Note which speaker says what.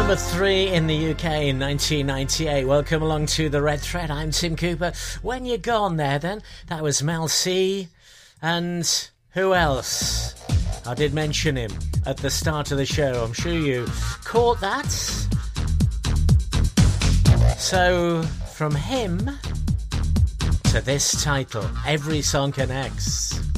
Speaker 1: Number 3 in the UK in 1998. Welcome along to the Red Thread. I'm Tim Cooper. When you're gone there then, that was Mel C. And who else? I did mention him at the start of the show. I'm sure you caught that. So, from him to this title, Every Song Connects.